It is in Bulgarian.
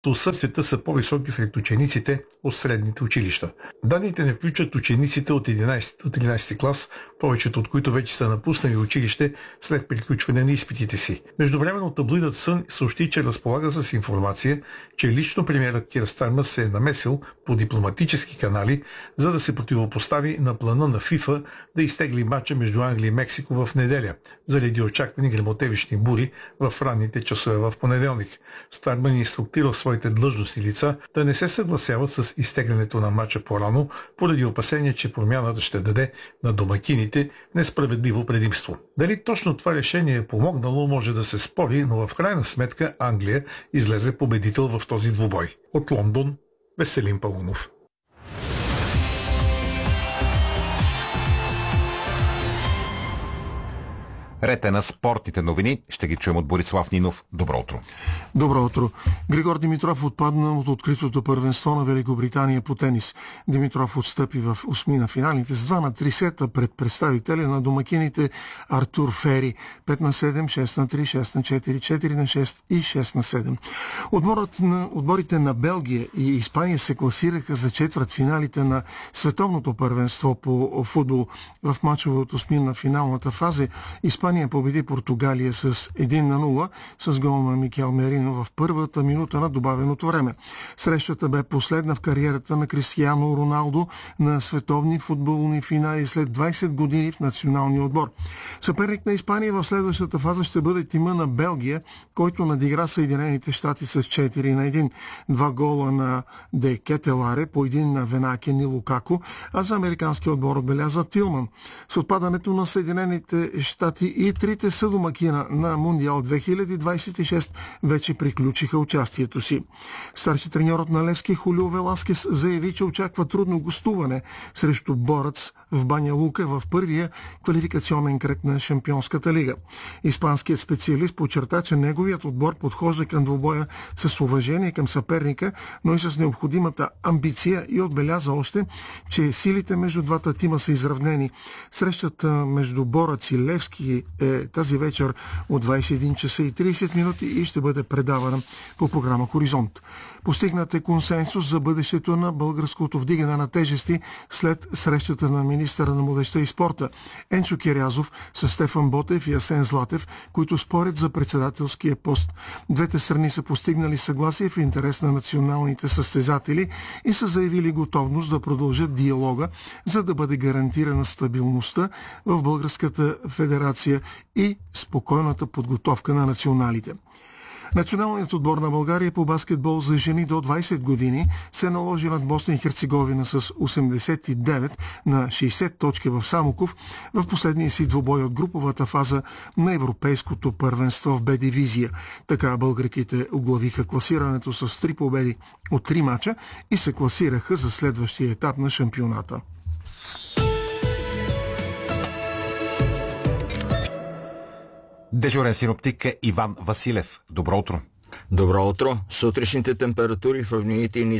отсъствията са по-високи сред учениците от средните училища. Данните не включват учениците от 11 клас, повечето от които вече са напуснали училище след приключване на изпитите си. Междувременно таблоидът Сън съобщи, че разполага с информация, че лично премиерът Кир Стармер се е намесил по дипломатически канали, за да се противопостави на плана на ФИФА да изтегли матча между Англия и Мексико в неделя, заради очаквани гремотевични бури в ранните часове в понеделник. Стармер инструктира своите длъжностни лица да не се съгласяват с изтеглянето на матча по-рано, поради опасение, че промяната ще даде на домакините несправедливо предимство. Дали точно това решение е помогнало, може да се спори, но в крайна сметка Англия излезе победител в този двубой. От Лондон, Веселин Паунов. Ред е на спортните новини. Ще ги чуем от Борислав Нинов. Добро утро. Добро утро. Григор Димитров отпадна от откритото първенство на Великобритания по тенис. Димитров отстъпи в осмина финалите с 2-3 сета пред представителя на домакините Артур Фери. 5-7, 6-3, 6-4, 4-6 и 6-7. Отборите на Белгия и Испания се класираха за четвърт финалите на световното първенство по футбол. В мачове от осмина финалната фаза Испания победи Португалия с 1-0 с гол на Микел Мерино в първата минута на добавеното време. Срещата бе последна в кариерата на Кристиано Роналдо на световни футболни финали след 20 години в националния отбор. Съперник на Испания в следващата фаза ще бъде тима на Белгия, който надигра Съединените щати с 4-1. Два гола на Де Кетеларе, по един на Венакен и Лукако, а за американския отбор отбеляза Тилман. С отпадането на Съединените щати и трите съдомакина на Мундиал 2026 вече приключиха участието си. Старши треньорът на Левски Хулио Веласкес заяви, че очаква трудно гостуване срещу Борец в Баня Лука в първия квалификационен кръг на Шампионската лига. Испанският специалист подчерта, че неговият отбор подхожда към двубоя с уважение към съперника, но и с необходимата амбиция, и отбеляза още, че силите между двата тима са изравнени. Срещата между Борец и Левски е тази вечер от 21 часа и 30 минути и ще бъде предавана по програма Хоризонт. Постигнат е консенсус за бъдещето на българското вдигане на тежести след срещата на министъра на младежта и спорта Енчо Кирязов с Стефан Ботев и Асен Златев, които спорят за председателския пост. Двете страни са постигнали съгласие в интерес на националните състезатели и са заявили готовност да продължат диалога, за да бъде гарантирана стабилността в Българската федерация и спокойната подготовка на националите. Националният отбор на България по баскетбол за жени до 20 години се наложи над Босна и Херцеговина с 89 на 60 точки в Самоков в последния си двубой от груповата фаза на Европейското първенство в Б дивизия. Така българките оглавиха класирането с 3 победи от 3 мача и се класираха за следващия етап на шампионата. Дежурен синоптик е Иван Василев. Добро утро. Добро утро. Сутрешните температури в равнините и